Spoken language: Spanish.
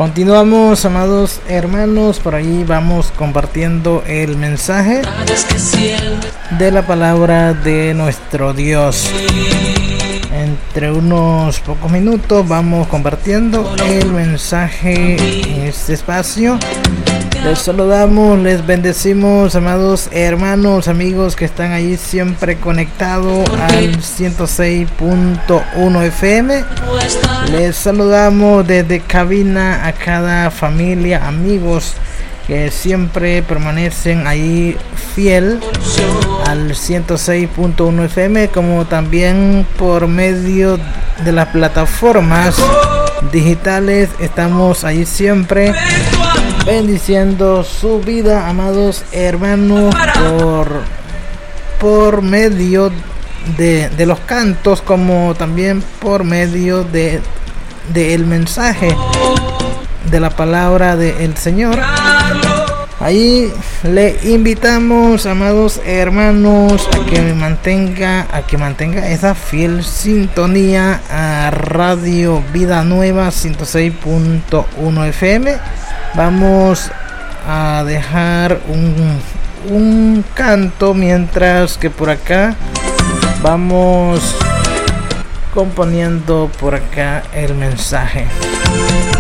Continuamos, amados hermanos, por ahí vamos compartiendo el mensaje de la palabra de nuestro Dios. Entre unos pocos minutos vamos compartiendo el mensaje en este espacio. Les saludamos, les bendecimos, amados hermanos, amigos que están ahí siempre conectados al 106.1 FM. Les saludamos desde cabina a cada familia, amigos que siempre permanecen ahí fiel al 106.1 FM, como también por medio de las plataformas digitales. Estamos ahí siempre bendiciendo su vida, amados hermanos, por medio de los cantos, como también por medio de el mensaje de la palabra del Señor. Ahí le invitamos, amados hermanos, a que mantenga esa fiel sintonía a Radio Vida Nueva 106.1 FM. Vamos a dejar un canto mientras que por acá vamos componiendo por acá el mensaje.